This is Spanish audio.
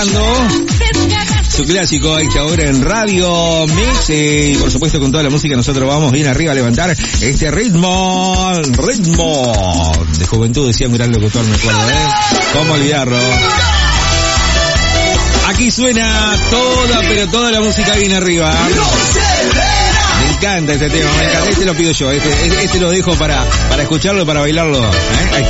Su clásico a esta hora en Radio Mix, y por supuesto con toda la música nosotros vamos bien arriba a levantar este ritmo de juventud, decía un gran locutor, me acuerdo, ¿cómo olvidarlo? Aquí suena toda la música bien arriba. Me encanta este tema, me encanta. Este lo pido yo, este lo dejo para escucharlo, para bailarlo, Ahí está.